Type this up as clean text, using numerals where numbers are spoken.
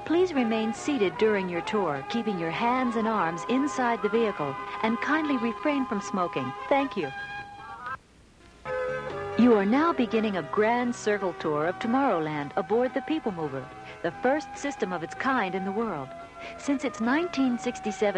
Please remain seated during your tour, keeping your hands and arms inside the vehicle, and kindly refrain from smoking. Thank you. You are now beginning a grand circle tour of Tomorrowland aboard the People Mover, the first system of its kind in the world. Since its 1967